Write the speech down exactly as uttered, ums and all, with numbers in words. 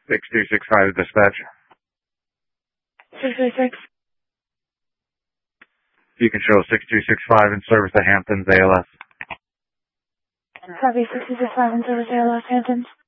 six two six five dispatch. six two six. You can show six two six five in service at Hamptons A L S. Copy six two six five in service A L S Hamptons.